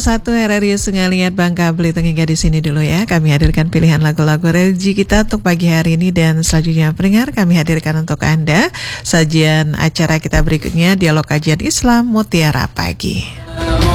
101 RRI Sungai Liat Bangka Belitung. Hingga di sini dulu ya. Kami hadirkan pilihan lagu-lagu religi kita untuk pagi hari ini, dan selanjutnya pendengar kami hadirkan untuk Anda sajian acara kita berikutnya, Dialog Kajian Islam Mutiara Pagi.